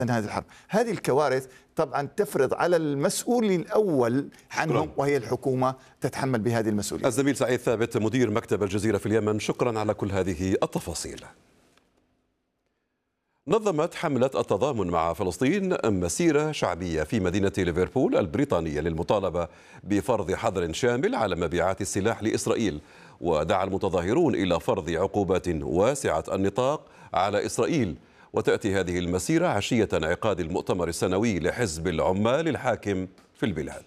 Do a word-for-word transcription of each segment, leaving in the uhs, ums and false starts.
هذه الحرب. هذه الكوارث طبعا تفرض على المسؤول الأول عنهم وهي الحكومة تتحمل بهذه المسؤولية. الزميل سعيد ثابت مدير مكتب الجزيرة في اليمن، شكرا على كل هذه التفاصيل. نظمت حملة التضامن مع فلسطين مسيرة شعبية في مدينة ليفربول البريطانية للمطالبة بفرض حظر شامل على مبيعات السلاح لإسرائيل، ودعا المتظاهرون إلى فرض عقوبات واسعة النطاق على إسرائيل. وتأتي هذه المسيرة عشية انعقاد المؤتمر السنوي لحزب العمال الحاكم في البلاد.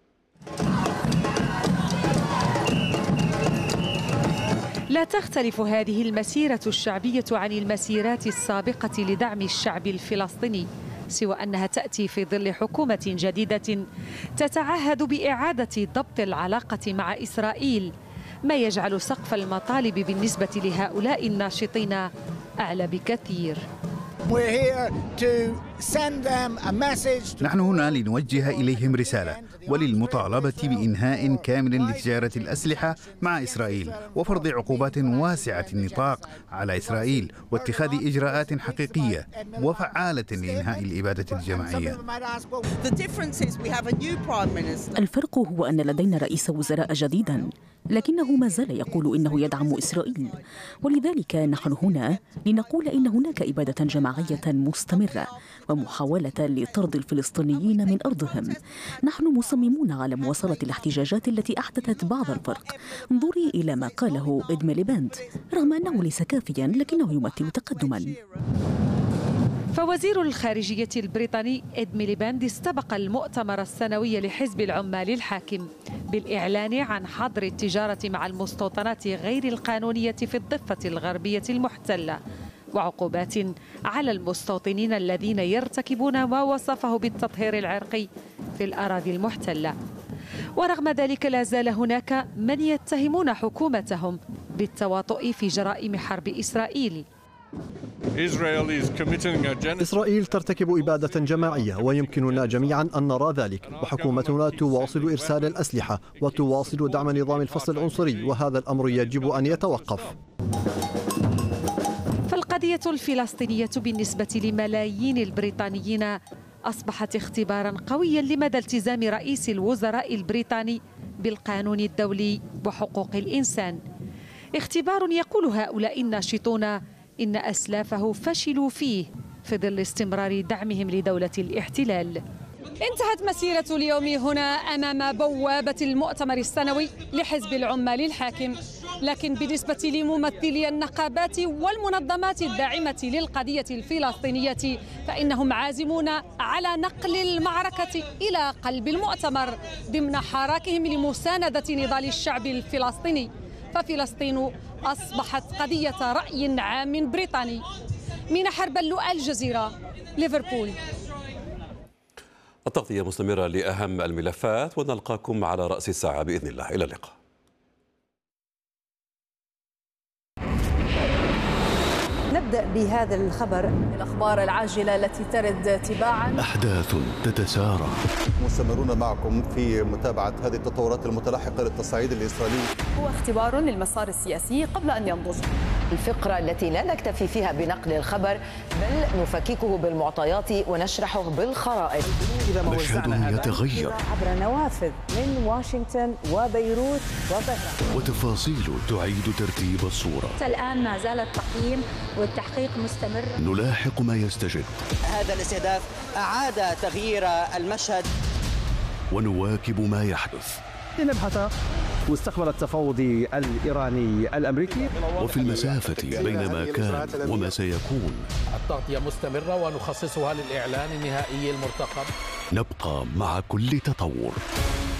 لا تختلف هذه المسيرة الشعبية عن المسيرات السابقة لدعم الشعب الفلسطيني، سوى أنها تأتي في ظل حكومة جديدة تتعهد بإعادة ضبط العلاقة مع إسرائيل، ما يجعل سقف المطالب بالنسبة لهؤلاء الناشطين أعلى بكثير. نحن هنا لنوجه إليهم رسالة وللمطالبة بإنهاء كامل لتجارة الأسلحة مع إسرائيل وفرض عقوبات واسعة النطاق على إسرائيل واتخاذ إجراءات حقيقية وفعالة لإنهاء الإبادة الجماعية. الفرق هو أن لدينا رئيس وزراء جديدا، لكنه ما زال يقول إنه يدعم إسرائيل، ولذلك نحن هنا لنقول إن هناك إبادة جماعية مستمرة ومحاولة لطرد الفلسطينيين من أرضهم. نحن مصممون على مواصلة الاحتجاجات التي أحدثت بعض الفرق. انظري إلى ما قاله إد ميليباند، رغم أنه ليس كافيا لكنه يمثل تقدما. فوزير الخارجية البريطاني إد ميليباند استبق المؤتمر السنوي لحزب العمال الحاكم بالإعلان عن حظر التجارة مع المستوطنات غير القانونية في الضفة الغربية المحتلة، وعقوبات على المستوطنين الذين يرتكبون ما وصفه بالتطهير العرقي في الأراضي المحتلة. ورغم ذلك لا زال هناك من يتهمون حكومتهم بالتواطؤ في جرائم حرب إسرائيل. إسرائيل ترتكب إبادة جماعية ويمكننا جميعا أن نرى ذلك، وحكومتنا تواصل إرسال الأسلحة وتواصل دعم نظام الفصل العنصري، وهذا الأمر يجب أن يتوقف. فالقضية الفلسطينية بالنسبة لملايين البريطانيين أصبحت اختبارا قويا لمدى التزام رئيس الوزراء البريطاني بالقانون الدولي وحقوق الإنسان. اختبار يقول هؤلاء الناشطون إن أسلافه فشلوا فيه في ظل استمرار دعمهم لدولة الاحتلال. انتهت مسيرة اليوم هنا أمام بوابة المؤتمر السنوي لحزب العمال الحاكم، لكن بالنسبة لممثلي النقابات والمنظمات الداعمة للقضية الفلسطينية فإنهم عازمون على نقل المعركة إلى قلب المؤتمر ضمن حراكهم لمساندة نضال الشعب الفلسطيني. ففلسطين أصبحت قضية رأي عام بريطاني. من حربلو، الجزيرة، ليفربول. التغطية مستمرة لأهم الملفات، ونلقاكم على رأس الساعة بإذن الله. إلى اللقاء. نبدأ بهذا الخبر، الأخبار العاجلة التي ترد تباعا. أحداث تتسارع. مستمرون معكم في متابعة هذه التطورات المتلاحقة للتصعيد الإسرائيلي. هو اختبار للمسار السياسي قبل أن ينضج. الفقرة التي لا نكتفي فيها بنقل الخبر بل نفككه بالمعطيات ونشرحه بالخرائط. مشهد يتغير عبر نوافذ من واشنطن وبيروت وطهران، وتفاصيل تعيد ترتيب الصورة. الآن ما زال التقييم والتحقيق مستمر. نلاحق ما يستجد. هذا الاستهداف أعاد تغيير المشهد، ونواكب ما يحدث لنبحث مستقبل التفاوض الإيراني الأمريكي. وفي المسافة بين ما كان وما سيكون التغطية مستمرة ونخصصها للإعلان النهائي المرتقب. نبقى مع كل تطور.